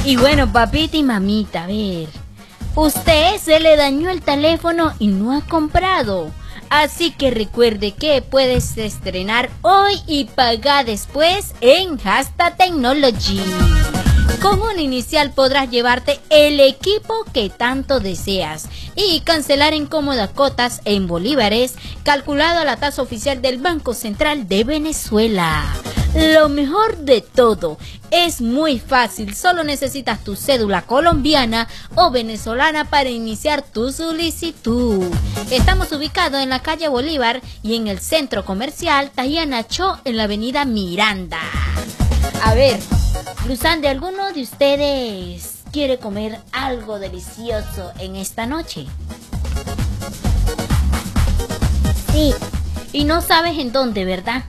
Y bueno, papita y mamita, a ver, usted se le dañó el teléfono y no ha comprado. Así que recuerde que puedes estrenar hoy y pagar después en Hashtag Technology. Con un inicial podrás llevarte el equipo que tanto deseas y cancelar en cómodas cuotas en bolívares, calculado a la tasa oficial del Banco Central de Venezuela. Lo mejor de todo, es muy fácil, solo necesitas tu cédula colombiana o venezolana para iniciar tu solicitud. Estamos ubicados en la calle Bolívar y en el centro comercial Tayana Cho en la avenida Miranda. A ver, Luzandri, ¿alguno de ustedes quiere comer algo delicioso en esta noche? Sí. Y no sabes en dónde, ¿verdad?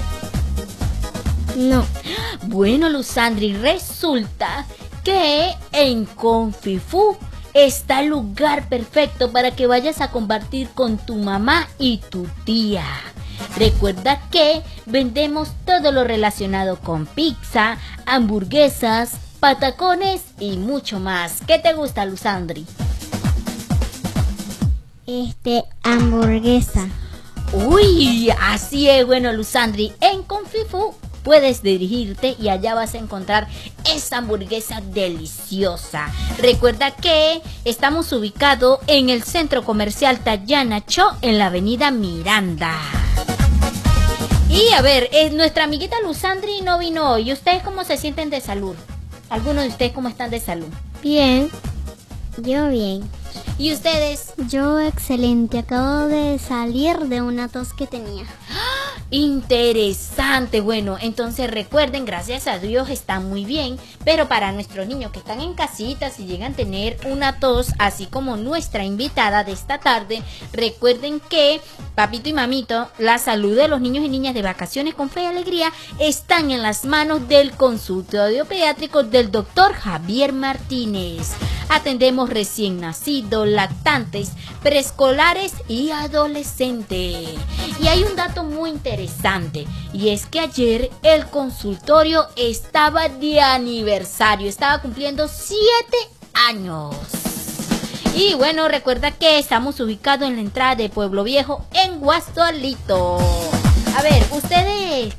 No. Bueno, Luzandri, resulta que en Confifu está el lugar perfecto para que vayas a compartir con tu mamá y tu tía. Recuerda que vendemos todo lo relacionado con pizza, hamburguesas, patacones y mucho más. ¿Qué te gusta, Luzandri? Hamburguesa. Uy, así es. Bueno, Luzandri, en Confifu puedes dirigirte y allá vas a encontrar esa hamburguesa deliciosa. Recuerda que estamos ubicados en el centro comercial Tayana Cho en la avenida Miranda. Y a ver, nuestra amiguita Luzandri no vino hoy. ¿Y ustedes cómo se sienten de salud? ¿Algunos de ustedes cómo están de salud? Bien. Yo bien. ¿Y ustedes? Yo excelente. Acabo de salir de una tos que tenía. Interesante. Bueno, entonces recuerden, gracias a Dios están muy bien, pero para nuestros niños que están en casita, si llegan a tener una tos, así como nuestra invitada de esta tarde, recuerden que papito y mamito, la salud de los niños y niñas de Vacaciones con Fe y Alegría están en las manos del consultorio pediátrico del doctor Javier Martínez. Atendemos recién nacidos, lactantes, preescolares y adolescentes. Y hay un dato muy interesante, y es que ayer el consultorio estaba de aniversario, estaba cumpliendo 7 años. Y bueno, recuerda que estamos ubicados en la entrada de Pueblo Viejo, en Guastolito. A ver, ¿ustedes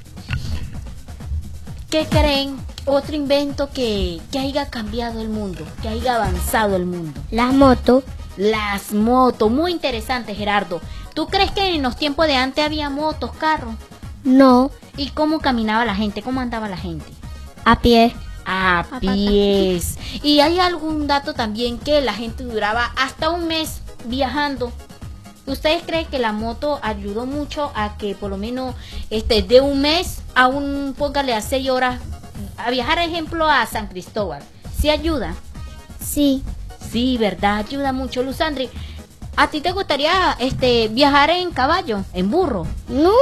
qué creen? Otro invento que haya cambiado el mundo, que haya avanzado el mundo. Las motos. Las motos, muy interesante, Gerardo. ¿Tú crees que en los tiempos de antes había motos, carros? No. ¿Y cómo caminaba la gente? ¿Cómo andaba la gente? A pie. A pies. Y hay algún dato también que la gente duraba hasta un mes viajando. ¿Ustedes creen que la moto ayudó mucho a que por lo menos de un mes a póngale a 6 horas a viajar, ejemplo, a San Cristóbal? ¿Sí ayuda? Sí. Sí, ¿verdad? Ayuda mucho. Luzandri, ¿a ti te gustaría viajar en caballo, en burro? No.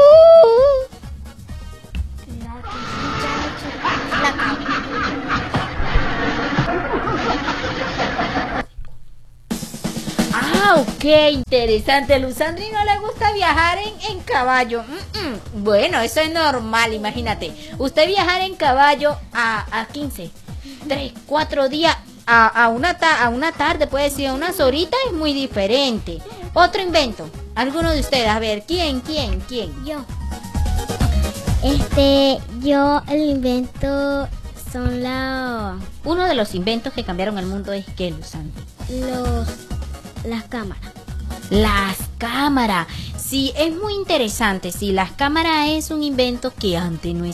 Ah, ok, interesante. A Luzandri no le gusta viajar en caballo. Bueno, eso es normal, imagínate. Usted viajar en caballo a 15, 3, 4 días, a una tarde, puede decir, a unas horitas, es muy diferente. Otro invento. ¿Alguno de ustedes? A ver, ¿quién? Yo. Yo el invento son Uno de los inventos que cambiaron el mundo es ¿qué, Luzandri? las cámaras. Las cámaras. Sí, es muy interesante. Sí, las cámaras es un invento que antes no